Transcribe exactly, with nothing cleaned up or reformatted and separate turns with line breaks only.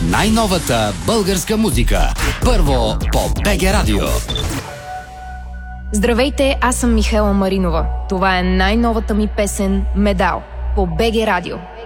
най-новата българска музика. Първо по БГ Радио.
Здравейте, аз съм Михела Маринова. Това е най-новата ми песен «Медал» по БГ Радио.